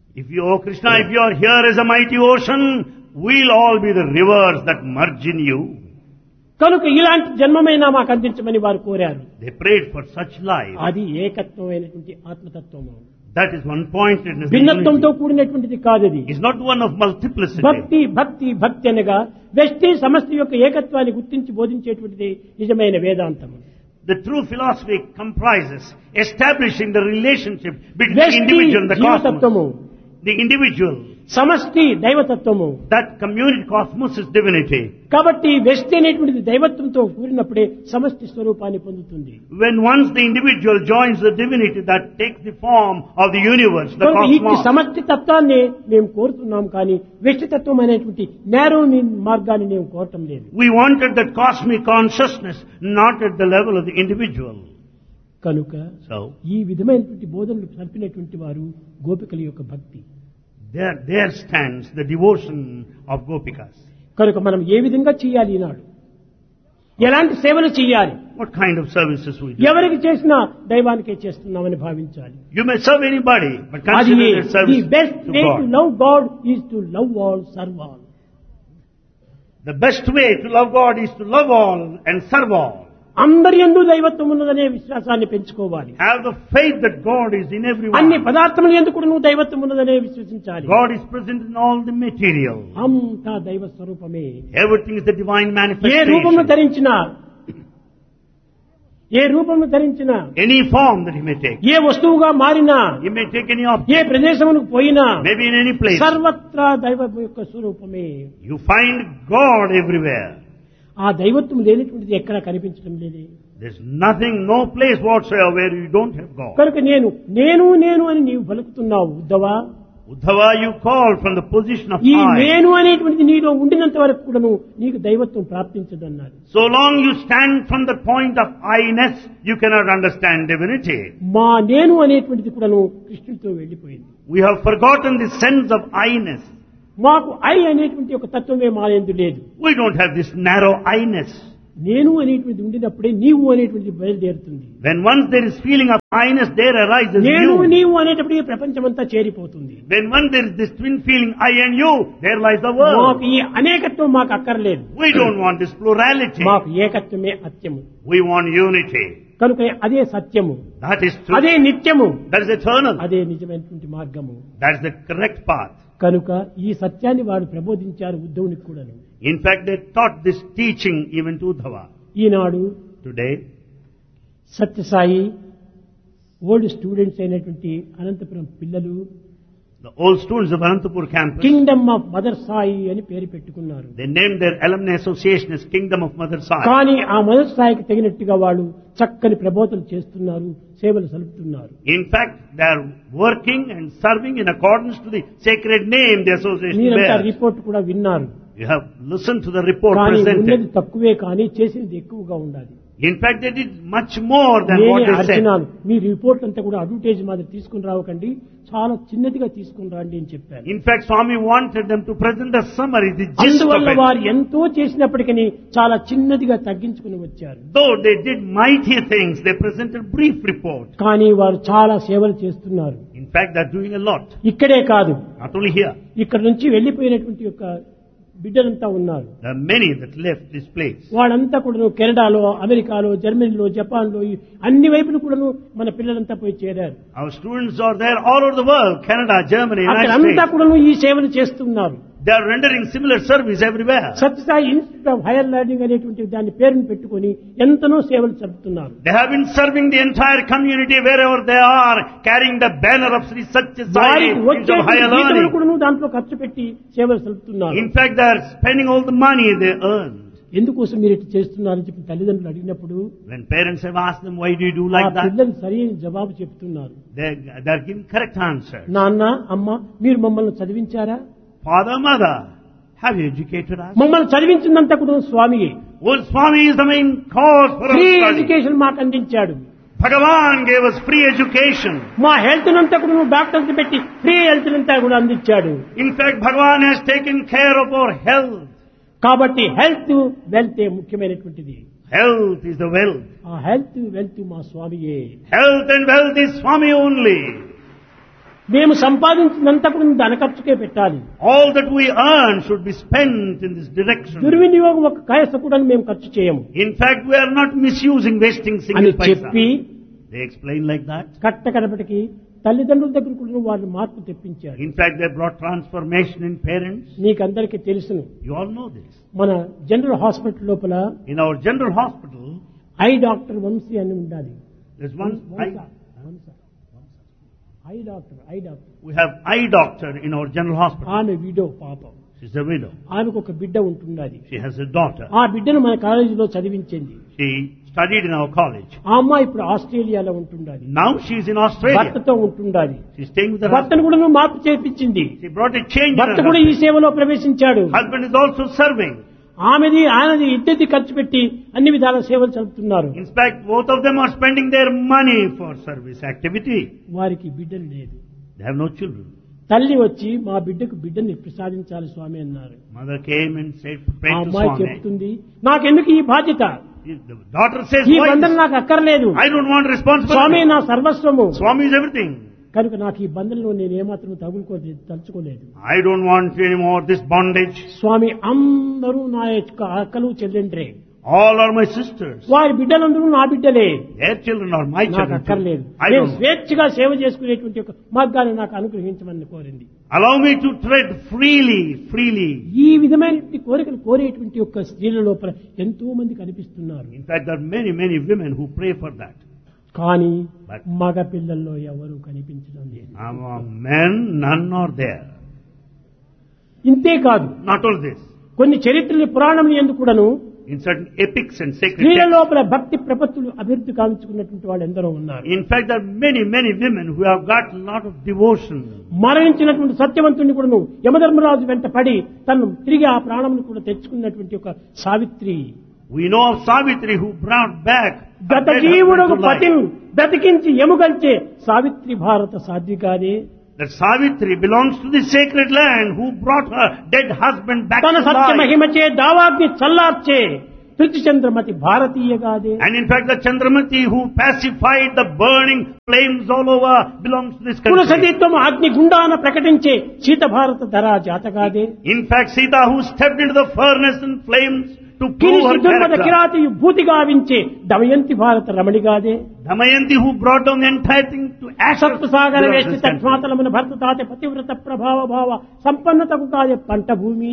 If you, oh Krishna, if you are here as a mighty ocean, we'll all be the rivers that merge in you. కనుక ఇలాంటి జన్మమైనా మాకు అందించమని వారు కోరారు. They prayed for such life. అది ఏకత్వమైనటువంటి ఆత్మతత్వము. That is one pointedness. భిన్నత్వంతో కూడినటువంటిది కాదది. It's not one of multiplicity. భక్తి భక్తి భక్తి అనగా వ్యష్టి సమష్టి యొక్క ఏకత్వాన్ని గుర్తించి బోధించేటువంటిది నిజమైన వేదాంతం. The true philosophy comprises establishing the relationship between the వ్యష్టి individual and the జీవతత్వము, cosmos. The individual, సమష్టి దైవతత్వము. that community cosmos is divinity. కాబట్టి వ్యష్టి అనేటువంటిది దైవత్వంతో కూడినప్పుడే సమష్టి స్వరూపాన్ని పొందుతుంది. When once the individual joins the divinity, that takes the form of the universe, the కనుక ఈ cosmos. సమష్టి తత్వాన్ని మేము కోరుతున్నాం కానీ వ్యష్టి తత్వం అనేటువంటి నేరో మార్గాన్ని మేము కోరటం లేదు. We wanted that cosmic consciousness, not at the level of the individual. కనుక So, ఈ విధమైనటువంటి బోధనలు సల్పినటువంటి వారు గోపికల యొక్క భక్తి. there stands the devotion of Gopikas. కనుక మనం ఏ విధంగా చేయాలి ఈనాడు, ఎలాంటి సేవలు చేయాలి, What kind of services we do? ఎవరికి చేసినా దైవానికే చేస్తున్నామని భావించాలి. You may serve anybody, but అది consider that the service best to way to God. Love God is to love all, serve all. The best way to love God is to love all and serve all. అందరి యందు దైవత్వం ఉన్నదనే విశ్వాసాన్ని పెంచుకోవాలి. Have the faith that God is in అన్ని everyone. పదార్థముల యందు కూడా నువ్వు దైవత్వం ఉన్నదనే విశ్వసించాలి. God is present in all the material. అంతా దైవ స్వరూపమే. Everything is the divine ఏ రూపమును manifestation. ధరించినా, ఏ రూపమును ధరించినా, Any form that He may take. ఏ వస్తువుగా మారినా, He may take any A object, ప్రదేశమునకు పోయినా maybe in any place. సర్వత్రా దైవ యొక్క స్వరూపమే. You find God everywhere. ఆ దైవత్వం లేనటువంటిది ఎక్కడా కనిపించడం లేదే. There's nothing, no place whatsoever where you don't have God. కనుక నేను నేను నేను అని నీవు పలుకుతున్నావు ఉద్ధవా. Uddhava, you call from the position of ఈ I. నేను అనేటువంటిది నీలో ఉండినంత వరకు కూడాను నీకు దైవత్వం ప్రాప్తించదన్నారు. So long you stand from the point of I-ness, you cannot understand divinity. మా నేను అనేటువంటిది కూడాను కృష్ణుడితో వెళ్లిపోయింది. We have forgotten the sense of I-ness. మాకు ఐ అనేటువంటి ఒక తత్వమే మా యందు లేదు. We don't have this narrow I-ness. నేను అనేటువంటిది ఉండినప్పుడే నీవు అనేటువంటిది బయలుదేరుతుంది. When once there is feeling of I-ness, there arises నేను you. నీవు అనేటప్పుడు ప్రపంచమంతా చేరిపోతుంది. When once there is this twin feeling I and you, there lies the మాకు world. ఈ అనేకత్వం మాకు అక్కర్లేదు. We don't want this plurality. మాకు ఏకత్వమే అత్యము. We want unity. కనుక అదే సత్యము, That is true. అదే నిత్యము, That is eternal. అదే నిజమైనటువంటి మార్గము. That is the correct path. కనుక ఈ సత్యాన్ని వారు ప్రబోధించారు ఉద్ధవునికి కూడాను. In fact, they taught this teaching even to Uddhava. Eenadu Today, Sathya Sai old students అయినటువంటి అనంతపురం పిల్లలు the old students of Anantapur campus, Kingdom of mother Sai అని పేరు పెట్టుకున్నారు. they named their alumni association as Kingdom of Mother Sai. కానీ ఆ mother సాయికి తగినట్టుగా వాళ్ళు చక్కని ప్రబోధనలు చేస్తున్నారు, సేవలు సలుపుతున్నారు. In fact, they are working and serving in accordance to the sacred name the association మీరంతా bears. రిపోర్ట్ కూడా విన్నారు. You have listened to the report కానీ ఉన్నది presented. తక్కువే కానీ చేసింది ఎక్కువగా ఉండాలి. In fact, they did much more than what నేనే they said. అర్జునాలు మీ రిపోర్ట్ అంతా కూడా అడ్వర్టైజ్ మాదిరి తీసుకుని రావకండి, చాలా చిన్నదిగా తీసుకుని రండి అని చెప్పారు. In fact, Swami wanted them to present a summary, the gist of అందువల్ల it. వారు ఎంతో చేసినప్పటికీ చాలా చిన్నదిగా తగ్గించుకుని వచ్చారు. Though they did mighty things, they presented brief report. కానీ వారు చాలా సేవలు చేస్తున్నారు. In fact, they are doing a lot. ఇక్కడే కాదు, Not only here. ఇక్కడ నుంచి వెళ్లిపోయినటువంటి యొక్క బిడ్డలంతా ఉన్నారు. There are many that left this place. వాళ్ళంతా కూడా కెనడాలో, అమెరికాలో, జర్మనీలో, జపాన్లో అన్ని వైపులు కూడాను మన పిల్లలంతా పోయి చేరారు. Our students are there all over the world, Canada, Germany, United అక్కడంతా States. కూడాను ఈ సేవలు చేస్తున్నారు. They are rendering similar service everywhere. Sathya Sai institute of higher learning అనేటువంటి దాని పేరును పెట్టుకొని ఎంతనో సేవలు జరుపుతున్నారు. They have been serving the entire community wherever they are, carrying the banner of Sri Satya Sai వారికి Institute of Higher వచ్చే Learning. కూడాను దాంట్లో ఖర్చు పెట్టి సేవలు జరుపుతున్నారు. In fact, they are spending all the money they earn. ఎందుకోసం మీరు ఇట్లా చేస్తున్నారని చెప్పి తల్లిదండ్రులు అడిగినప్పుడు When parents have asked them, why do you do ఆ like that? పిల్లలు సరైన జవాబు చెప్తున్నారు. They are giving correct answers. నాన్న, అమ్మ, మీరు మమ్మల్ని చదివించారా? Father, mother, have you educated us? మమ్మల్ని చదివించిందంతా కూడా స్వామియే. Well, Swami is the main cause for our free study. Education మాకు అందించాడు. Bhagavan gave us free education. మా హెల్త్ అంతా కూడా డాక్టర్స్ పెట్టి ఫ్రీ హెల్త్ అంతా కూడా అందించాడు. In fact, Bhagavan has taken care of our health. కాబట్టి హెల్త్ వెల్త్ ముఖ్యమైనటువంటిది. Health is the wealth. ఆ హెల్త్ వెల్త్ మా స్వామియే. Health and wealth is Swami only. మేము సంపాదించినంత కూడా దాని ఖర్చుకే పెట్టాలి. All that we earn should be spent in this direction. దుర్వినియోగం ఒక కాయస కూడా మేము ఖర్చు చేయము In fact, we are not misusing, wasting అని single paisa. చెప్పి They explain like that. కట్ట కడపటికి తల్లిదండ్రుల దగ్గర కూడా వాళ్ళు మార్పు తెప్పించారు. In fact, they brought transformation in parents. మీకందరికీ తెలుసును, You all know this. మన జనరల్ హాస్పిటల్ లోపల In our general hospital, I doctor Vamsi అని ఉండాలి. there's one I doctor we have eye doctor in our general hospital. ఆమె widow పాపం. She's a widow. ఆమెకు ఒక బిడ్డ ఉంటున్నది. She has a daughter. ఆ బిడ్డను మన కాలేజీలో చదివించింది. She studied in our college. ఆ అమ్మాయి ఇప్పుడు ఆస్ట్రేలియాలో ఉంటున్నది. Now she's in Australia. భర్తతో ఉంటున్నది. She's staying with her భర్తను husband. కూడా మార్పు చేపించింది. She brought a change in భర్త her కూడా ఈ husband. సేవలో ప్రవేశించాడు. Husband is also serving. ఆయనది ఇద్దరిది ఖర్చు పెట్టి అన్ని విధాల సేవలు జరుపుతున్నారు. In fact, both of them are spending their money for service activity. వారికి బిడ్డలు లేదు. They have no children. తల్లి వచ్చి మా బిడ్డకు బిడ్డని ప్రసాదించాలి స్వామి అన్నారు. Mother came and said, pray ఆ to అమ్మాయి Swami. చెప్తుంది, నాకెందుకు ఈ బాధ్యత, The daughter says, ఈ why బంధన this? నాకు అక్కర్లేదు, I don't want Swamy responsibility. నా సర్వస్వము, Swami is everything. కనుక నాకు ఈ బంధంలో నేను ఏమాత్రం తలుచుకోలేదు. I don't want anymore this bondage. స్వామి అందరూ నా యొక్క అక్కలు చెల్లెండ్రే, All are my sisters. వారి బిడ్డలందరూ నా బిడ్డలే, Their children are my నాకు children. అక్కర్లేదు. too. I నేను don't. స్వేచ్ఛగా సేవ చేసుకునేటువంటి ఒక మార్గాన్ని నాకు అనుగ్రహించమని కోరింది. Allow me to tread freely. ఈ విధమైనటువంటి కోరికలు కోరేటువంటి యొక్క స్త్రీల లోపల ఎంతో మంది కనిపిస్తున్నారు. In fact, there are many women who pray for that. కానీ But- మగ పిల్లల్లో ఎవరు కనిపించడం లేదు. Among men, none are there. ఇంతే కాదు, Not only this. కొన్ని చరిత్రలు పురాణములు ఎందుకు కూడాను In certain epics and sacred స్త్రీల texts. లోపల భక్తి ప్రపత్తులు అభివృద్ధి కావించుకున్నటువంటి వాళ్ళు ఎందరో ఉన్నారు. In fact, there are many women who have got a lot of devotion. మరణించినటువంటి సత్యవంతుని కూడాను యమధర్మరాజు వెంట పడి తను తిరిగి ఆ ప్రాణమును కూడా తెచ్చుకున్నటువంటి ఒక Savitri. We know of Savitri who brought back her గత dead జీవుడకు husband to life. పతిని బ్రతికించి ఎముగల్చే సావిత్రి భారత సాధ్వికాదే. That Savitri belongs to the sacred land who brought her dead husband back తన to Satya life. మహిమచే దావాగ్ని చల్లార్చే తృతిచంద్రమతి భారతీయగాదే. And in fact, the Chandramati who pacified the burning flames all over belongs to this country. కులసతీత్వం అగ్ని గుండాన ప్రకటించే శీత భారత ధరా జాతగాదే. In fact, Sita who stepped into the furnace and flames to prove Kireeti her దుర్మద character. కిరాతి భూతి గావించే Damayanti భారత రమణిగాదే. Damayanti who brought down the entire thing to ashes. సప్త సాగర belongs to వేష్టి this country. తత్మాతలమున భర్త తాత పతివ్రత ప్రభావ భావ సంపన్నతకు కాదే పంట భూమి.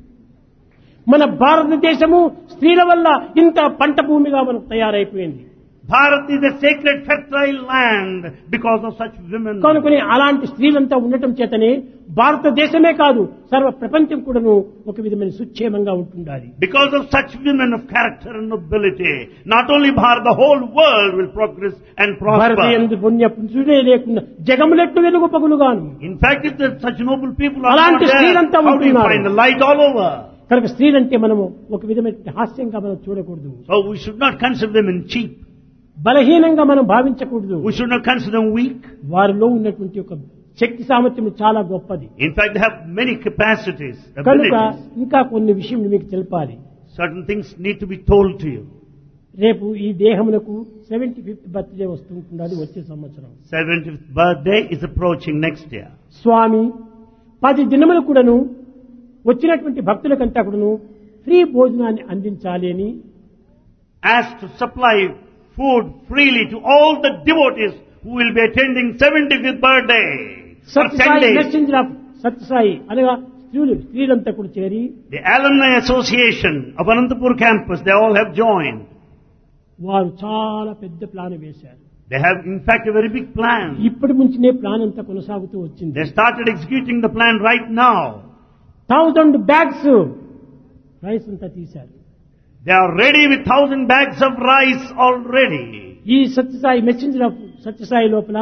మన భారతదేశము స్త్రీల వల్ల ఇంత పంట భూమిగా మనకు తయారైపోయింది. Bharat is a sacred fertile land because of such women. కనుకొని అలాంటి స్త్రీలంతా ఉండటం చేతనే భారతదేశమే కాదు సర్వ ప్రపంచం కూడాను ఒక విధమైన సుక్షేమంగా ఉంటుండాలి. Because of such women of character and nobility, not only Bharat, the whole world will progress and భారత prosper. యందు పుణ్య పురుషుడే లేకుండా జగములెట్టు వెలుగు పగులుగాను. In fact, if there such noble people are not అలాంటి there, స్త్రీలంతా how do you ఉంటున్నారు. find the light all over? కనుక స్త్రీలంటే మనము ఒక విధమైన హాస్యంగా మనం చూడకూడదు, So we should not consider them cheap. బలహీనంగా మనం భావించకూడదు. We should not consider them weak. వారిలో ఉన్నటువంటి ఒక శక్తి సామర్థ్యం చాలా గొప్పది. In fact, they have many capacities, కనుక abilities. ఇంకా కొన్ని విషయం మీకు తెలపాలి. Certain things need to be told to you. రేపు ఈ దేహమునకు 75th బర్త్డే వస్తుంటున్నది వచ్చే సంవత్సరం. 70th birthday is approaching next year. స్వామి 10 దినములు కూడాను వచ్చినటువంటి భక్తులకంతా కూడాను ఫ్రీ భోజనాన్ని అందించాలి అని Asked to supply food freely to all the devotees who will be attending 75th birthday for 10 Sathya Sai days. Messenger of Sathya Sai అనగా స్త్రీలంతా కూడా చేరి The Alumni Association of Anantapur campus, they all have joined. వారు చాలా పెద్ద ప్లాన్ వేశారు. They have in fact a very big plan. ఇప్పటి నుంచినే plan అంతా కొనసాగుతూ వచ్చింది. They started executing the plan right now. 1000 bags rice అంతా తీశారు. They are ready with 1000 bags of rice already. ఈ సత్యసాయి మెసెంజర్ ఆఫ్ సత్యసాయి లోపల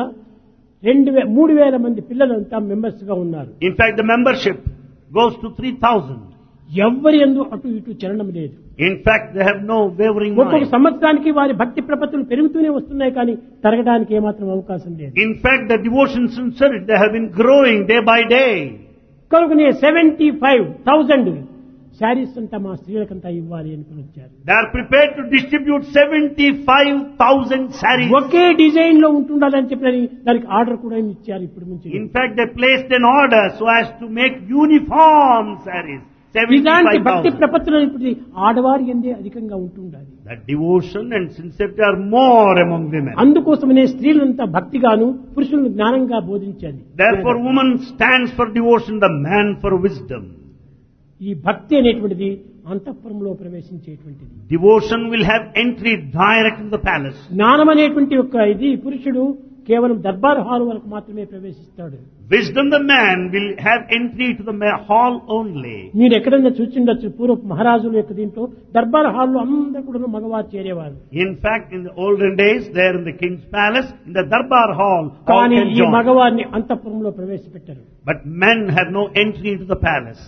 3000 మంది పిల్లలంతా మెంబర్స్ గా ఉన్నారు. In fact, the membership goes to 3000. ఎవ్వరి యందు అటు ఇటు చలనం లేదు. In fact, they have no wavering ఒక్కొక్క mind. సంవత్సరానికి వారి భక్తి ప్రపత్తులు పెరుగుతూనే వస్తున్నాయి, కానీ తరగడానికి ఏమాత్రం అవకాశం లేదు. In fact, the devotion sincerity, they have been growing day by day. కనుక 75,000 శారీస్ అంతా మా స్త్రీలకంతా ఇవ్వాలి అని వచ్చారు. They are prepared to distribute 75,000 sarees. Okay design లో ఉంటుండాలని చెప్పి దానికి ఆర్డర్ కూడా ఇచ్చారు ఇప్పుడు నుంచి. In fact, they placed an order so as to make uniform sarees. ఇలాంటి భక్తి 75,000. ప్రపత్తులు ఇప్పుడు ఆడవారి ఎందే అధికంగా ఉంటుండాలి. That devotion and sincerity are more among women. అందుకోసమనే స్త్రీలంతా భక్తిగాను పురుషులను జ్ఞానంగా బోధించాలి. Therefore, woman stands for devotion, the man for wisdom. ఈ భక్తి అనేటువంటిది అంతఃపురంలో ప్రవేశించేటువంటిది. Devotion will have entry direct in the palace. జ్ఞానం అనేటువంటి యొక్క ఇది పురుషుడు కేవలం దర్బార్ హాల్ వరకు మాత్రమే ప్రవేశిస్తాడు. Wisdom, the man will have entry to the hall only. మీరు ఎక్కడైనా చూసిండొచ్చు పూర్వ మహారాజుల యొక్క దీంట్లో దర్బార్ హాల్లో అందరూ కూడా మగవారు చేరేవారు. In fact, in the olden days, there in the king's palace, in the darbar hall, all కానీ can ఈ join. మగవారిని అంతఃపురంలో ప్రవేశపెట్టారు. But men have no entry into the palace.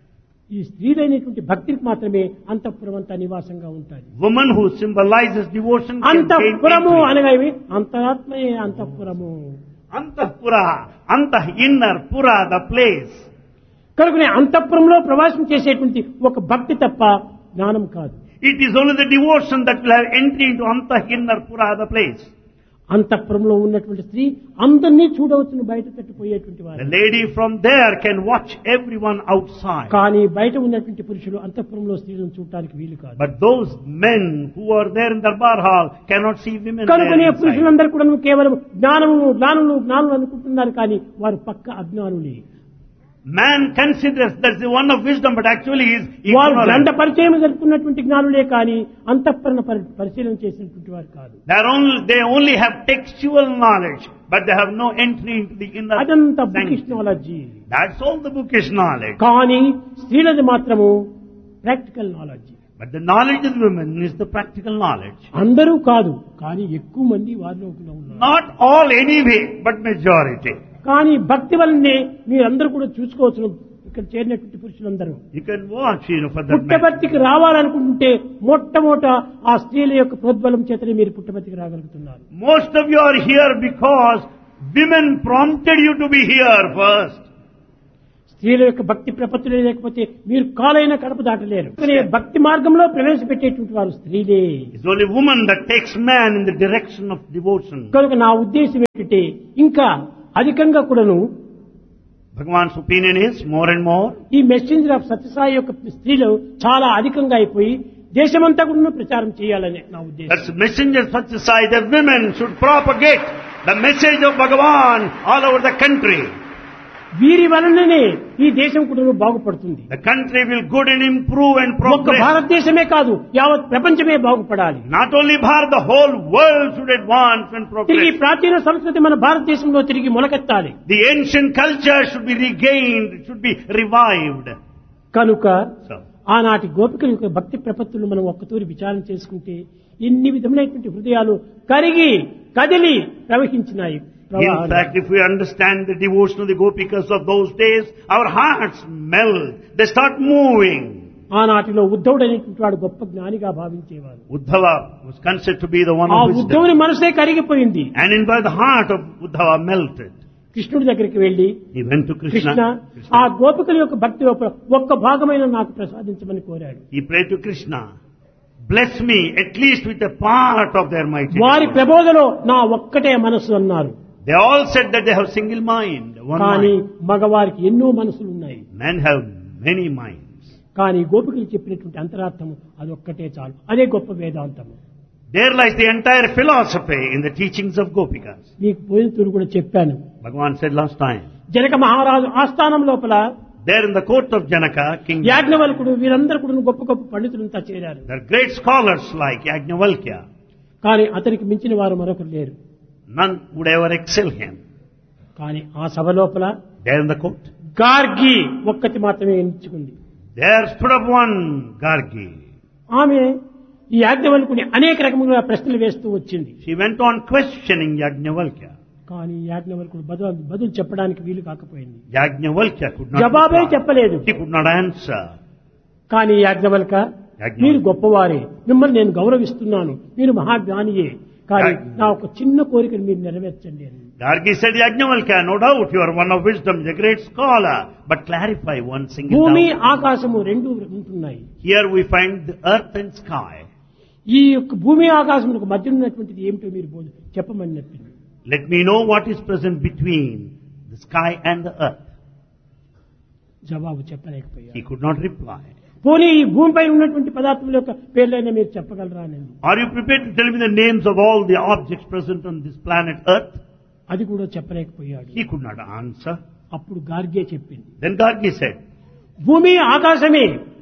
ఈ స్త్రీలైనటువంటి భక్తికి మాత్రమే అంతఃపురం అంతా నివాసంగా ఉంటుంది. Woman who symbolizes devotion can gain అంతఃపురము entry. అనగా ఇవి అంతరాత్మయే అంతఃపురము. Antahpura, antah inner, pura, the place. కనుకనే అంతఃపురంలో ప్రవేశం చేసేటువంటి ఒక భక్తి తప్ప జ్ఞానం కాదు. It is only the devotion that will have entry into antah inner, pura, the place. అంతఃపురంలో ఉన్నటువంటి స్త్రీ అందరినీ చూడవచ్చును, బయట తట్టిపోయేటువంటి వారు. The lady from there can watch everyone outside. కానీ బయట ఉన్నటువంటి పురుషులు అంతఃపురంలో స్త్రీలను చూడటానికి వీలు కాదు. But those men who are there in darbar hall cannot see women కనుకనే there inside. పురుషులందరూ కూడా కేవలం జ్ఞానము అనుకుంటున్నారు, కానీ వారు పక్క అజ్ఞానులే. Man considers that's the one of wisdom, but actually is వారు ignorant. గ్రంథ పరిచయం జరుపుకున్నటువంటి జ్ఞానులే కానీ అంతఃపురణ పరిశీలన చేసినటువంటి వారు కాదు. They only have textual knowledge, but they have no entry into the inner అదంతా bookish sanctity. Knowledge. That's all the bookish knowledge. కానీ స్త్రీలది మాత్రము practical knowledge. But the knowledge of women is the practical knowledge. అందరూ కాదు, కానీ ఎక్కువ మంది వారిలో ఉన్నారు. Not all anyway, but majority. కానీ భక్తి వల్లనే మీరందరూ కూడా చూసుకోవచ్చు. ఇక్కడ చేరినటువంటి పురుషులందరూ You can watch, for that matter. పుట్టబర్తికి రావాలనుకుంటే మొట్టమొదట ఆ స్త్రీల యొక్క ప్రోద్బలం చేతనే మీరు పుట్టబర్తికి రాగలుగుతున్నారు. Most of you are here because women prompted you to be here first. స్త్రీల యొక్క భక్తి ప్రపత్తులే లేకపోతే మీరు కాలైన కడప దాటలేరు. కానీ భక్తి మార్గంలో ప్రవేశపెట్టేటువంటి వారు స్త్రీలే. It's only woman that takes man in the direction of devotion. కనుక నా ఉద్దేశం ఏంటంటే ఇంకా అధికంగా కూడాను Bhagavan's opinion is more and more. ఈ మెసెంజర్ ఆఫ్ సత్యసాయి యొక్క స్త్రీలు చాలా అధికంగా అయిపోయి దేశమంతా కూడా ప్రచారం చేయాలని నా ఉద్దేశం. That's messenger Satya Sai, the women should propagate the message of Bhagavan all over the country. వీరి వలననే ఈ దేశం కూడా బాగుపడుతుంది. The country will good and improve and ఒక్క progress. భారతదేశమే కాదు, యావత్ ప్రపంచమే బాగుపడాలి. Not only Bharat, the whole world should advance and తిరిగి progress. ప్రాచీన సంస్కృతి మన భారతదేశంలో తిరిగి మొలకెత్తాలి. The ancient culture should be regained, should be revived. కనుక So, ఆనాటి గోపికల యొక్క భక్తి ప్రపత్తులు మనం ఒక్కతూరి విచారణ చేసుకుంటే ఎన్ని విధములైనటువంటి హృదయాలు కరిగి కదిలి ప్రవహించినాయి. in fact, if we understand the devotion of the Gopikas of those days, our hearts melt. They start moving. ఆనాటిలో ఉద్ధవుడు అనేటువంటి వాడు గొప్ప జ్ఞానిగా భావించేవారు. Uddhava was considered to be the one ఆ of wisdom. ఉద్ధవుని మనసే కరిగిపోయింది. And in by the heart of Uddhava melted. కృష్ణుడి దగ్గరికి వెళ్లి He went to Krishna Krishna. ఆ గోపికల యొక్క భక్తి లోపల ఒక్క భాగమైన నాకు ప్రసాదించమని కోరాడు. He prayed to Krishna, bless me at least with a part of their mighty వారి devotion. ప్రబోధలో నా ఒక్కటే మనస్సు అన్నారు. They all said that they have single mind, one కానీ mind. మగవారికి ఎన్నో మనసులు ఉన్నాయి. Men have many minds. కానీ గోపికలు చెప్పినటువంటి అంతరార్థము అదొక్కటే చాలు. అదే గొప్ప వేదాంతము. There lies the entire philosophy in the teachings of Gopikas. మీకు పోయిన తూరు కూడా చెప్పాను. Bhagavan said last time, Janaka మహారాజు ఆస్థానం లోపల there in the court of Janaka, King, యాజ్ఞవల్కుడు వీరందరూ కూడా గొప్ప గొప్ప పండితులంతా చేరారు. there are great scholars like Yajnavalkya. కానీ అతనికి మించిన వారు మరొకరు లేరు. None would ever excel him. కానీ ఆ సభ లోపల There in the court, Gargi ఒక్కటి మాత్రమే ఎంచుకుంది. there stood up one Gargi. ఆమె ఈ యాజ్ఞవల్కుని అనేక రకములుగా ప్రశ్నలు వేస్తూ వచ్చింది. She went on questioning Yajnavalkya. కానీ యాజ్ఞవల్కుడు బదులు చెప్పడానికి వీలు కాకపోయింది. Yajnavalkya could not జవాబే reply. చెప్పలేదు. He could not answer. కానీ యాజ్ఞవల్క మీరు గొప్పవారే, మిమ్మల్ని నేను గౌరవిస్తున్నాను, మీరు మహాజ్ఞానియే, కానీ నా ఒక చిన్న కోరికను మీరు నెరవేర్చండి అని. Gargi said, Yajnavalkya, no doubt you are one of wisdom, a great scholar, but clarify one single భూమి doubt. ఆకాశము రెండు ఉంటున్నాయి. Here we find the earth and sky. ఈ యొక్క భూమి ఆకాశములకు మధ్య ఉన్నటువంటిది ఏమిటో మీరు చెప్పమని చెప్పింది. Let me know what is present between the sky and the earth. జవాబు చెప్పలేకపోయారు. He could not reply. పోనీ ఈ భూమిపై ఉన్నటువంటి పదార్థముల యొక్క పేర్లైనా మీరు చెప్పగలరా అని. Are you prepared to tell me the names of all the objects present on this planet earth? అది కూడా చెప్పలేకపోయాడు. He could not answer. అప్పుడు గార్గే చెప్పింది, Then Gargi said, భూమి ఆకాశమే,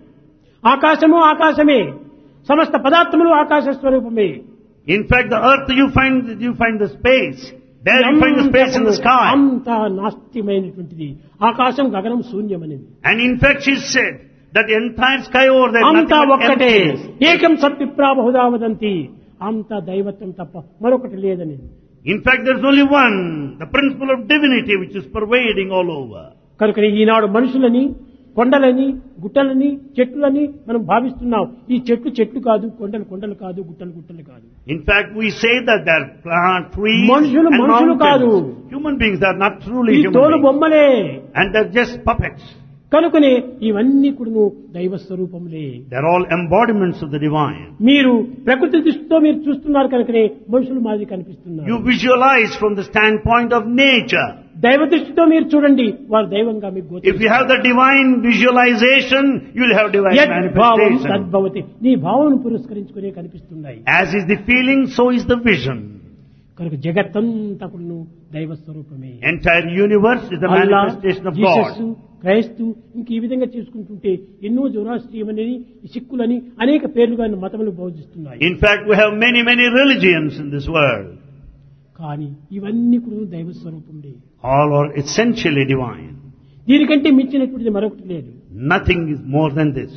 ఆకాశము ఆకాశమే, సమస్త పదార్థములు ఆకాశ స్వరూపమే. in fact, the earth you find the space. There you find the space in the sky. అంత నాస్తిమైనటువంటిది, ఆకాశం గగనం శూన్యమనేది. And in fact, she said that the entire sky over there, అంతా nothing but ఒక్కటే, emptiness. ఏకం సత్విప్రా బహుధా వదంతి, అంతా దైవత్వం తప్ప మరొకటి లేదని. In fact, there's only one, the principle of divinity which is pervading all over. కనుక ఈనాడు మనుషులని, కొండలని, గుట్టలని, చెట్లని మనం భావిస్తున్నాం. ఈ చెట్లు చెట్లు కాదు, కొండలు కొండలు కాదు, గుట్టలు గుట్టలు కాదు. In fact, we say that there are plant, trees, మనుషులు and మనుషులు కాదు. mountains. Human beings are not truly ఈ human తోలు beings. బొమ్మలే. And they're just puppets. కనుకనే ఇవన్నీ కూడా దైవ స్వరూపములే. They're all embodiments of the divine. మీరు ప్రకృతి దృష్టితో మీరు చూస్తున్నారు కనుకనే మనుషులు మాదిరి కనిపిస్తున్నారు. You visualize from the standpoint of nature. దైవ దృష్టితో మీరు చూడండి, వారు దైవంగా మీకు If you have the divine visualization, you'll have divine యద్భావం manifestation. తద్భవతి, నీ భావనను పురస్కరించుకునే కనిపిస్తున్నాయి. As is the feeling, so is the vision. కనుక జగత్తంతా కూడా దైవ స్వరూపమే. Entire universe is the Allah, manifestation of Jesus, God. క్రైస్తు, ఇంక ఈ విధంగా చేసుకుంటుంటే ఎన్నో జొరాస్ట్రియమని, సిక్కులని అనేక పేర్లుగా మతములు బోధిస్తున్నాయి. In fact, we have many, many religions in this world. కానీ ఇవన్నీ కూడా దైవ స్వరూపంలే. All are essentially divine. దీనికంటే మించినటువంటిది మరొకటి లేదు. Nothing is more than this.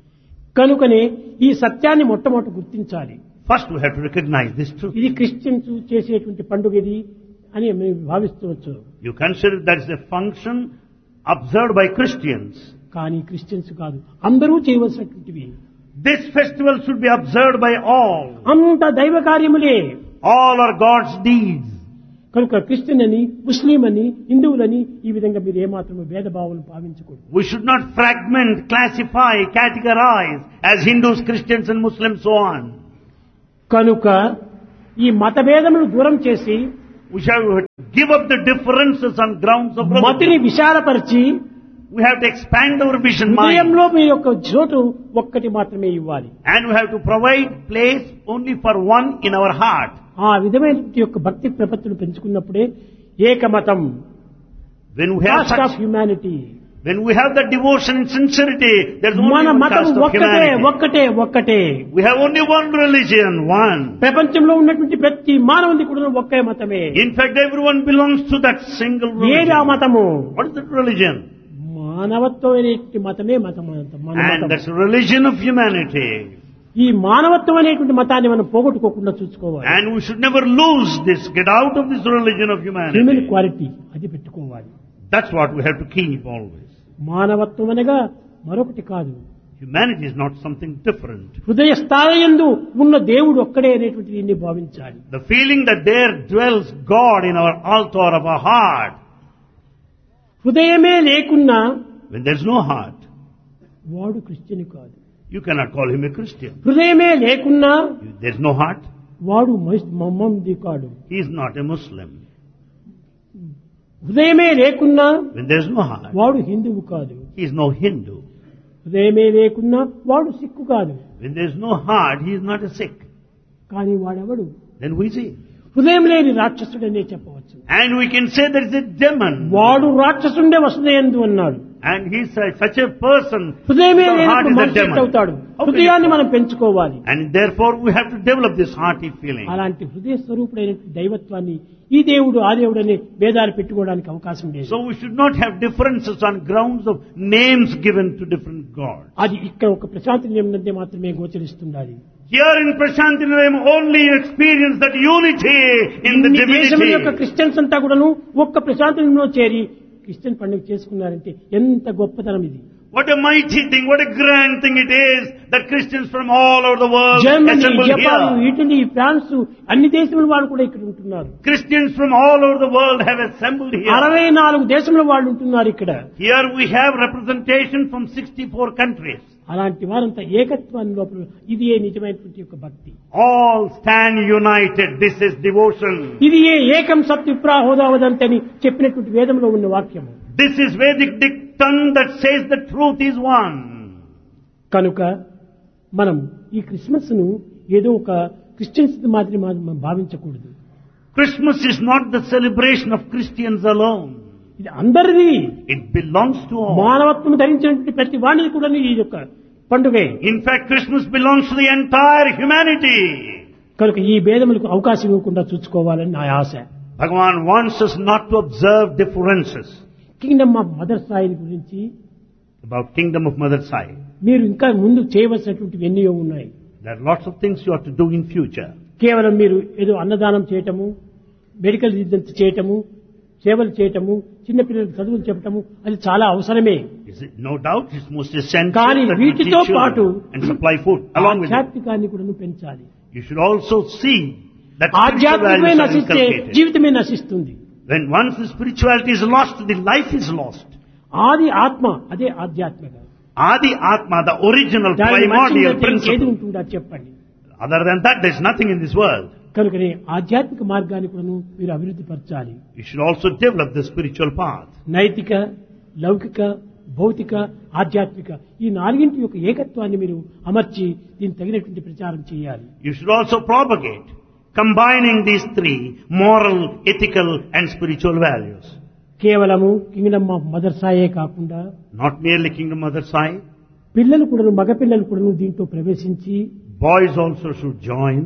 కనుకనే ఈ సత్యాన్ని మొట్టమొదటి గుర్తించాలి. First we have to recognize this truth. ఇది క్రిస్టియన్స్ చేసేటువంటి పండుగ ఇది అని మేము భావిస్తవచ్చు. You consider that is a function observed by Christians. కానీ క్రిస్టియన్స్ కాదు, అందరూ చేయవలసినటువంటివి. This festival should be observed by all. అంత దైవ కార్యములే. All are God's deeds. కనుక క్రిస్టియన్ అని, ముస్లిం అని, హిందువులని ఈ విధంగా మీరు ఏమాత్రం భేదభావం భావించకూడదు. We should not fragment, classify, categorize as Hindus, Christians and Muslims, so on. కనుక ఈ మతభేదమును దూరం చేసి We shall give up the differences on grounds of మతిని religion. విశాలపరిచి We have to expand our vision mind. హృదయంలో మీ యొక్క చోటు ఒక్కటి మాత్రమే ఇవ్వాలి. And we have to provide place only for one in our heart. ఆ విధమైన యొక్క భక్తి ప్రపత్తులు పెంచుకున్నప్పుడే ఏకమతం, When we have cost of such, humanity, when we have that devotion and sincerity, there's only మన one మతం caste of ఒక్కటే humanity. ఒక్కటే ఒక్కటే. We have only one religion, one. ప్రపంచంలో ఉన్నటువంటి ప్రతి మానవుని కూడా ఒకే మతమే. In fact, everyone belongs to that single ఏది ఆ religion. మతము? What is that religion? మానవత్వం అనేటువంటి మతమే మతం. మన And మతం. that's the religion of humanity. ఈ మానవత్వం అనేటువంటి మతాన్ని మనం పోగొట్టుకోకుండా చూసుకోవాలి. And we should never lose this, get out of this religion of human humanity. Quality అది పెట్టుకోవాలి. That's what we have to keep always. మానవత్వం అనగా మరొకటి కాదు. Humanity is not something different. హృదయ స్థాయియందు ఉన్న దేవుడు ఒక్కడే అనేటువంటి దీన్ని భావించాలి. The feeling that there dwells God in our altar of our heart. హృదయమే లేకున్నా When there's no heart, వాడు క్రిస్టియన్ కాదు. you cannot call him a Christian. హృదయమే లేకున్నా There's no heart, వాడు మమ్మంది కాడు. he is not a Muslim. హృదయమే లేకున్నా When there's no heart, వాడు హిందువు కాదు. he is no Hindu. హృదయమే లేకున్నా వాడు సిక్కు కాదు. When there's no heart, he is not a Sikh. కానీ వాడెవడు? Then who is he? హృదయం లేని రాక్షసుడనే చెప్పవచ్చు. And we can say there is a demon. వాడు రాక్షసుండే వసుదేందు అన్నాడు. And he's such a person. హృదయమే whose heart లేనప్పుడు is a మనిషి demon. అవుతాడు. How can హృదయాన్ని you- మనం పెంచుకోవాలి. And therefore we have to develop this hearty feeling. అలాంటి హృదయ స్వరూపుడైన దైవత్వాన్ని ఈ దేవుడు ఆ దేవుడు అనే భేదాలు పెట్టుకోవడానికి అవకాశం లేదు. So we should not have differences on grounds of names given to different gods. అది ఇక్కడ ఒక ప్రశాంతి నియమనందే మాత్రమే గోచరిస్తుండాలి. Here in Prashantinayam only you experience that unity in the ఇన్ని దేశముల యొక్క divinity. క్రిస్టియన్స్ అంతా కూడాను ఒక్క ప్రశాంతి నియమంలో చేరి క్రిస్టియన్ పండుగ చేసుకున్నారంటే ఎంత గొప్పతనం ఇది. What a mighty thing, what a grand thing it is that Christians from all over the world Germany, assemble Japan, here. Italy, France అన్ని దేశముల వాళ్ళు కూడా ఇక్కడ ఉంటున్నారు. Christians from all over the world have assembled here. 64 దేశముల వాళ్ళు ఉంటున్నారు ఇక్కడ. Here we have representation from 64 countries. అలాంటి వారంతా ఏకత్వాన్ని లోపల ఇది ఏ నిజమైనటువంటి యొక్క భక్తి. All stand united. This is devotion. ఇది ఏ ఏకం సత్ విప్రాహోదావదంతని చెప్పినటువంటి వేదంలో ఉన్న వాక్యము. This is Vedic dictum that says the truth is one. కనుక మనం ఈ క్రిస్మస్ ను ఏదో ఒక క్రిస్టియన్స్ మాదిరి మనం భావించకూడదు. Christmas is not the celebration of Christians alone. ఇది అందరిది. It belongs to all. మానవత్వం ధరించినటువంటి ప్రతి వాణికి కూడా ఈ యొక్క పండుగే. In fact, Christmas belongs to the entire humanity. కనుక ఈ భేదములకు అవకాశం ఇవ్వకుండా చూసుకోవాలని నా ఆశ. Bhagavan wants us not to observe differences. Kingdom of mother Sai గురించి About kingdom of Mother Sai. మీరు ఇంకా ముందు చేయవలసినటువంటివి ఎన్నో ఉన్నాయి. There are lots of things you have to do in future. కేవలం మీరు ఏదో అన్నదానం చేయటము, మెడికల్ రిజిడెన్స్ చేయటము, సేవలు చేయటము, చిన్నపిల్లలకు చదువులు చెప్పటము అది చాలా అవసరమే. Is it? No doubt, it's most essential కానీ that we teach వీటితో పాటు children and supply food along with it. ఆధ్యాత్మికాన్ని కూడా పెంచాలి. You should also see that spiritual ఆధ్యాత్మికమే values are నశిస్తే inculcated. జీవితమే నశిస్తుంది. When once the spirituality is lost, the life is lost. ఆది ఆత్మ అదే ఆధ్యాత్మిక. Adi Atma, the original దాన్ని primordial ఏది principle. ఉంటుందా చెప్పండి. Other than that, there's nothing in this world. కనుకనే ఆధ్యాత్మిక మార్గాన్ని కూడా మీరు అభివృద్ధి పరచాలి. You should also develop the spiritual path. నైతిక, లౌకిక, భౌతిక, ఆధ్యాత్మిక ఈ నాలుగింటి యొక్క ఏకత్వాన్ని మీరు అమర్చి దీనికి తగినటువంటి ప్రచారం చేయాలి. You should also propagate, combining these three, moral, ethical and spiritual values. కేవలము కింగ్డమ్ ఆఫ్ మదర్ సాయే కాకుండా Not merely Kingdom Mother Sai, పిల్లలు కూడా మగపిల్లలు కూడా దీంట్లో ప్రవేశించి boys also should join.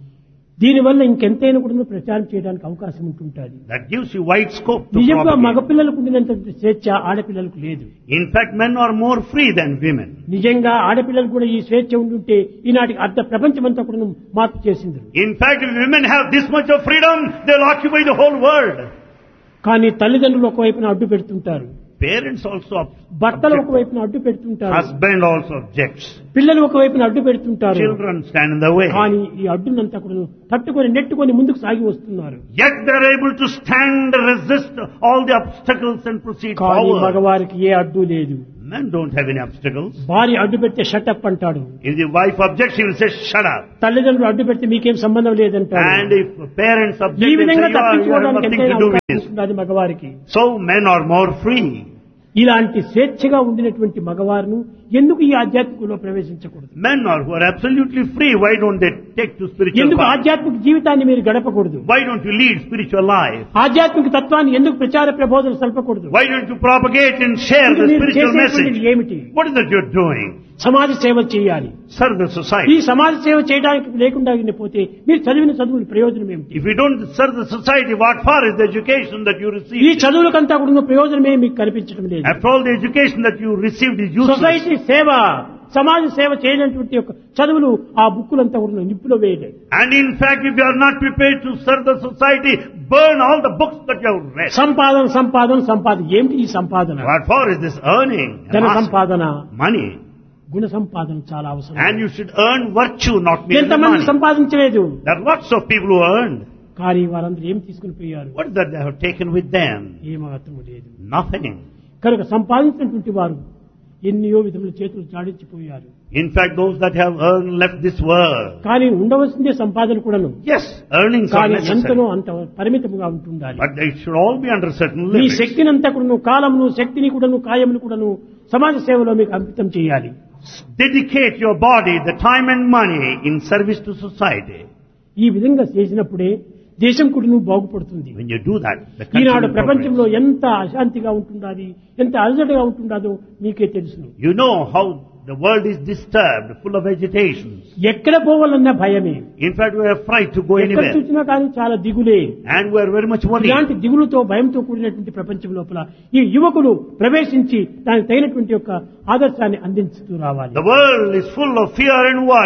దీనివల్ల ఇంకెంతైనా కూడా ప్రచారం చేయడానికి అవకాశం ఉంటుంటుంది. That gives you wide scope to నిజంగా propagate. మగపిల్లలకు ఉండినంత స్వేచ్ఛ ఆడపిల్లలకు లేదు. In fact, men are more free than women. నిజంగా ఆడపిల్లలు కూడా ఈ స్వేచ్ఛ ఉండుంటే ఈనాటి అర్ధ ప్రపంచమంతా కూడా మార్పు చేసింది. In fact, if women have this much of freedom, they'll occupy the whole world. కానీ తల్లిదండ్రులు ఒకవైపున అడ్డు పెడుతుంటారు, Parents also భర్తలు object. ఒకవైపున అడ్డు పెడుతుంటారు, Husband also objects. పిల్లలు ఒకవైపున అడ్డు పెడుతుంటారు. Children stand in the way. కానీ ఈ అడ్డునంతా కూడా తట్టుకొని నెట్టుకొని ముందుకు సాగి వస్తున్నారు. Yet they're able to stand, resist all the obstacles and proceed కానీ forward. మగవారికి ఏ అడ్డు లేదు. Men don't have any obstacles. భార్య అడ్డు పెడితే షటప్ అంటాడు, If the wife objects, she will say, shut up. తల్లిదండ్రులు అడ్డు పెడితే మీకేం సంబంధం లేదంటాడు. And if parents ఈ object, they విధంగా say, you have తప్పించుకోవడానికి nothing to ఎంతైనా do with అవకాశం this. ఉంటుంది మగవారికి. So men are more free. ఇలాంటి స్వేచ్ఛగా ఉండినటువంటి మగవారును ఎందుకు ఈ ఆధ్యాత్మికంలో ప్రవేశించకూడదు? Men are who are absolutely free. Why don't they take to spiritual ఎందుకు path? ఆధ్యాత్మిక జీవితాన్ని మీరు గడపకూడదు? Why don't you lead spiritual life? ఆధ్యాత్మిక తత్వాన్ని ఎందుకు ప్రచార ప్రబోధనలు సల్పకూడదు? Why don't you propagate and share ఇది the మీరు spiritual చేసేటువంటిది message? ఏమిటి? What is that you're doing? సమాజ సేవ చేయాలి. Serve the ఈ society. సమాజ సేవ చేయడానికి లేకుండా పోతే మీరు చదివిన చదువుల ప్రయోజనం ఏమిటి? If you don't serve the society, what for is the education that you ఈ received? చదువులకంతా కూడా ప్రయోజనమే మీకు కనిపించడం లేదు. After all, the education that you received is useless. Society సేవ, సమాజ సేవ చేయనటువంటి యొక్క చదువులు ఆ బుక్కులంతా కూడా నిప్పులో వేయలేదు. And in fact, if you are not prepared to serve the society, burn all the books that you have read. సంపాదన సంపాదన సంపాదన ఏమిటి ఈ సంపాదన? What for is this earning? ధన సంపాదన, Money. గుణ సంపాదన చాలా అవసరం. And you should earn virtue, not merely ఎంతమంది money. సంపాదించలేదు, There are lots of people who earned. కానీ వారందరూ ఏం తీసుకుని పోయారు? What is that they have taken with them? ఏమాత్రం లేదు. Nothing. కనుక సంపాదించినటువంటి వారు ఎన్నో విధముల చేతులు చాడించిపోయారు. In fact, those that have earned left this world. కానీ ఉండవలసిందే సంపాదన కూడాను. Yes, earnings are కానీ ఎంతనో necessary. అంత పరిమితముగా ఉంటుండాలి. But they should all be under certain me limits. శక్తిని అంతా కూడాను, కాలమును, శక్తిని కూడాను, కాయమును కూడాను సమాజ సేవలో మీకు అంకితం చేయాలి. Dedicate your body, the time and money in service to society. ఈ విధంగా చేసినప్పుడే దేశం కూడాను బాగుపడుతుంది. When you do that, the country Eenadu will ప్రపంచంలో progress. ఎంత అశాంతిగా ఉంటుండాది, ఎంత అలజడిగా ఉంటుండాదో మీకే తెలుసును. You know how the world is disturbed, full of agitations. ఎక్కడ పోవాలన్నా భయమే. In fact, we are afraid to go ఎక్కడ anywhere. చూసినా కానీ చాలా దిగులే. And we are very much worried. ఇలాంటి దిగులుతో భయంతో కూడినటువంటి ప్రపంచం లోపల ఈ యువకులు ప్రవేశించి దానికి తగినటువంటి యొక్క ఆదర్శాన్ని అందించుతూ రావాలి. The world is full of fear and worry.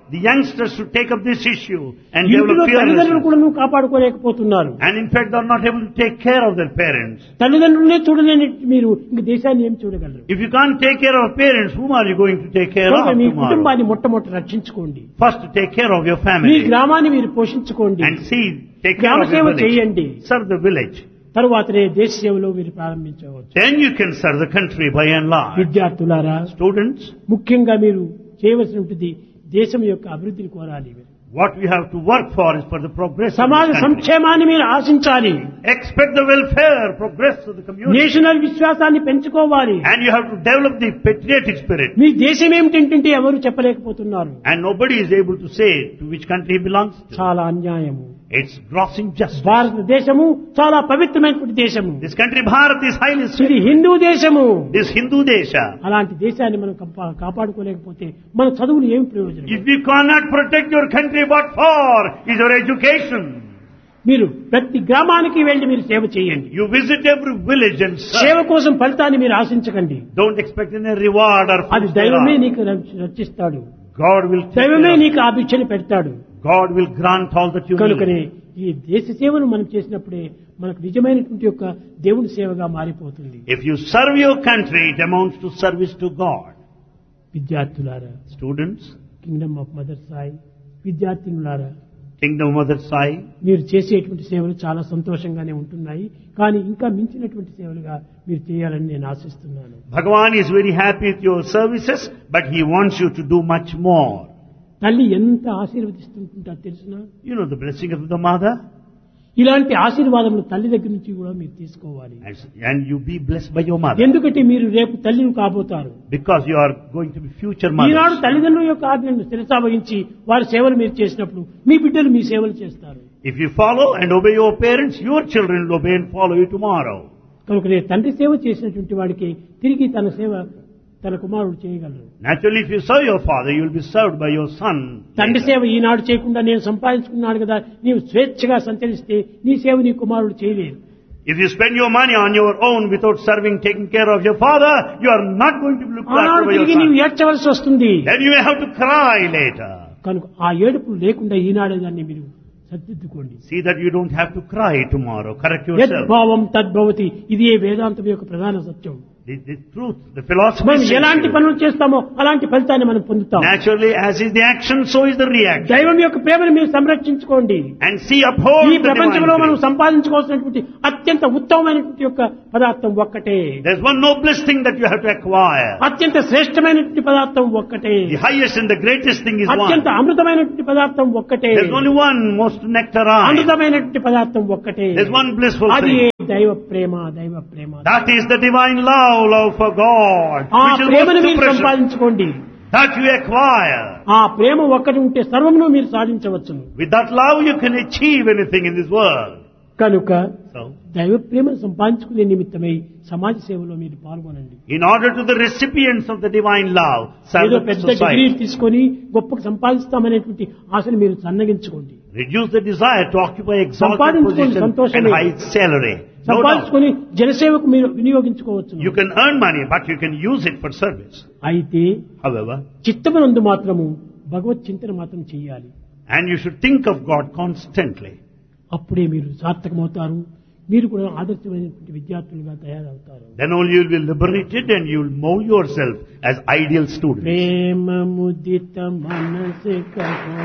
the youngsters should take up this issue and ఇంట్లో develop తల్లిదండ్రులు fearlessness. కూడా కాపాడుకోలేకపోతున్నారు. And in fact, they are not able to take care of their parents. తల్లిదండ్రులనే చూడలేని మీరు ఇంక దేశాన్ని ఏం చూడగలరు? If you can't take care of parents, whom are you going to take care of కనుక మీ tomorrow? కుటుంబాన్ని మొట్టమొదటి రక్షించుకోండి. First, take care of your me family గ్రామాన్ని మీరు పోషించుకోండి. and see, take care గ్రామ of your సేవ village. చేయండి. Serve the village. తరువాతనే దేశ సేవలో మీరు ప్రారంభించవచ్చు. Then you can serve the country by and large. విద్యార్థులారా, Students, ముఖ్యంగా మీరు చేయవలసినటువంటి దేశం యొక్క అభివృద్ధిని కోరాలి. what we have to work for is for the progress of సమాజ the country. సంక్షేమాన్ని మీరు ఆశించాలి. Expect the welfare, progress of the community. National విశ్వాసాన్ని పెంచుకోవాలి. And you have to develop the patriotic spirit. మీ దేశం ఏమిటంటే ఎవరు చెప్పలేకపోతున్నారు. And nobody is able to say to which country he belongs to. చాలా అన్యాయము. It's gross injustice. భారతదేశము చాలా పవిత్రమైనటువంటి దేశము. This country, Bharat, is highly ఇది sacred. హిందూ దేశము. This Hindu Desha. అలాంటి దేశాన్ని మనం కాపాడుకోలేకపోతే మన చదువులు ఏం ప్రయోజనం? If you cannot protect your country, what for is your education? మీరు ప్రతి గ్రామానికి వెళ్లి మీరు సేవ చేయండి. You visit every village and సేవ serve. కోసం ఫలితాన్ని మీరు ఆశించకండి. Don't expect any reward or అది fruits దైవమే thereof. నీకు రక్షిస్తాడు. God will take దైవమే care of నీకు ఆ భిక్షని పెడతాడు. God will grant all that you కనుకనే need. ఈ దేశ సేవను మనం చేసినప్పుడే మనకు నిజమైనటువంటి యొక్క దేవుని సేవగా మారిపోతుంది. If you serve your country, it amounts to service to God. విద్యార్థులారా, Students, Kingdom of mother Sai విద్యార్థినులారా, Kingdom of Mother Sai, మీరు చేసేటువంటి సేవలు చాలా సంతోషంగానే ఉంటున్నాయి. కానీ ఇంకా మించినటువంటి సేవలుగా మీరు చేయాలని నేను ఆశిస్తున్నాను. Bhagavan is very happy with your services, but he wants you to do much more. తల్లి ఎంత ఆశీర్వదిస్తుంటుంటా తెలుసునా? You know the blessing of the mother, ఇలాంటి ఆశీర్వాదములు తల్లి దగ్గర నుంచి కూడా మీరు తీసుకోవాలి. and you be blessed by your mother, ఎందుకంటే మీరు రేపు తల్లిని కాబోతారు. because you are going to be future Eenadu mothers. తల్లిదండ్రుల యొక్క ఆజ్ఞను శిరసావహించి వారి సేవలు మీరు చేసినప్పుడు మీ బిడ్డలు మీ సేవలు చేస్తారు. If you follow and obey your parents, your children will obey and follow you tomorrow. కనుక తండ్రి సేవ చేసినటువంటి వాడికి తిరిగి తన సేవ తన కుమారుడు చేయగలరు. Naturally, if you serve your father, you will be served by your son. తండ్రి later. సేవ ఈనాడు చేయకుండా నేను సంపాదించుకున్నాను కదా నీవు స్వేచ్ఛగా సంచరిస్తే నీ సేవ నీ కుమారుడు చేయలేరు. If you spend your money on your own without serving, taking care of your father, you are not going to be looked ఆనాడు after by your తిరిగి నీవు son. ఏడ్చవలసి వస్తుంది. Then you may have to cry later. కనుక ఆ ఏడుపు లేకుండా ఈనాడే దాన్ని మీరు సర్దిద్దుకోండి. See that you don't have to cry tomorrow. Correct yourself. యద్భావం తద్భవతి, ఇది ఏ వేదాంతం యొక్క ప్రధాన సత్యం. The truth, the philosophy మనం says ఎలాంటి you. పనులు చేస్తామో అలాంటి ఫలితాన్ని మనం పొందుతాం. Naturally, as is the action, so is the reaction. దైవం యొక్క ప్రేమను మీరు సంరక్షించుకోండి. And see, uphold ఈ the divine ప్రపంచంలో మనం grace. సంపాదించుకోవాల్సినటువంటి అత్యంత ఉత్తమమైనటువంటి యొక్క పదార్థం ఒక్కటే. There's one noblest thing that you have to acquire. అత్యంత శ్రేష్టమైనటువంటి పదార్థం ఒక్కటే. The highest and the greatest thing is అత్యంత one. అమృతమైనటువంటి పదార్థం ఒక్కటే. There's only one most nectarine. అమృతమైనటువంటి పదార్థం ఒక్కటే. There's one blissful అది thing. దైవ ప్రేమ, దైవ ప్రేమ. That is the divine love for God, ఆ which is ప్రేమను most మీరు precious. సంపాదించుకోండి. That you acquire. ఆ ప్రేమ ఒక్కటి ఉంటే సర్వమును మీరు సాధించవచ్చును. With that love, you can achieve anything in this world. కనుక So, దైవ ప్రేమను సంపాదించుకునే నిమిత్తమై సమాజ సేవలో మీరు పాల్గొనండి. in order to the recipients of the divine love, serve ఏదో the పెద్ద డిగ్రీ society. తీసుకొని గొప్పకు సంపాదిస్తామనేటువంటి ఆశను మీరు సన్నగించుకోండి. Reduce the desire to occupy exalted సంపాదించుకోండి, position and సంతోషమే. high salary. No doubt. సంపాదించుకొని జనసేవకు మీరు వినియోగించుకోవచ్చు. You can earn money, but you can use it for service. అయితే However, చిత్తమునందు మాత్రము భగవత్ చింతన మాత్రం చేయాలి. and you should think of God constantly. అప్పుడే మీరు సార్థకమవుతారు. మీరు కూడా ఆదర్శమైనటువంటి విద్యార్థులుగా తయారవుతారు. Then only you will be liberated and you will mold yourself as ideal students. ప్రేమ ముదిత మనసే కహో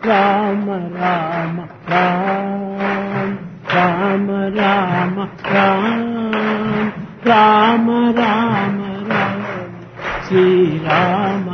రామ రామ రామ రామ రామ రామ రామ రామ రామ శ్రీ రామ